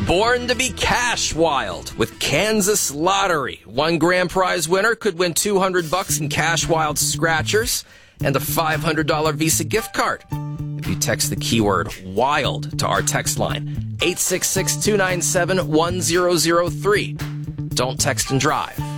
Born to be cash wild with Kansas Lottery. One grand prize winner could win $200 in Cash Wild scratchers and a $500 Visa gift card. If you text the keyword WILD to our text line, 866-297-1003. Don't text and drive.